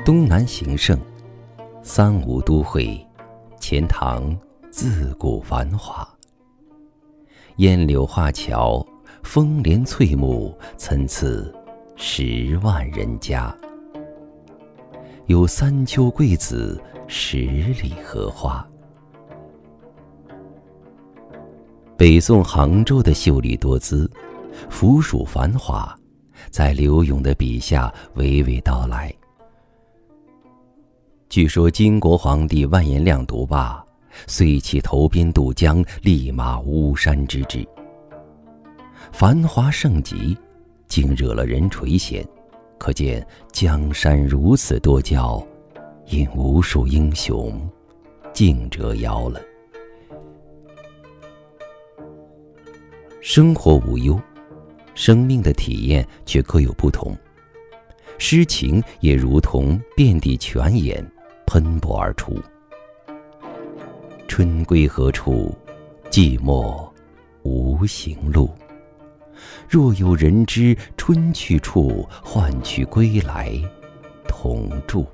东南形胜，三吴都会，钱塘自古繁华。烟柳画桥，风帘翠幕，参差10万人家。有三秋桂子，10里荷花。北宋杭州的秀丽多姿，俯蜀繁华，在柳永的笔下娓娓道来。据说金国皇帝完颜亮独霸，遂起投鞭渡江，立马巫山之志。繁华盛极，竟惹了人垂涎，可见江山如此多娇，因无数英雄竞折腰了。生活无忧，生命的体验却各有不同。诗情也如同遍地泉眼，喷薄而出。春归何处？寂寞无行路。若有人知春去处，换取归来同住。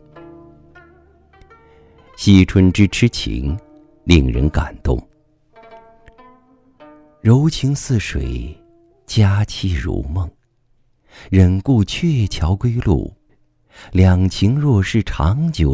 惜春之痴情，令人感动。柔情似水，佳期如梦。忍顾鹊桥归路，两情若是长久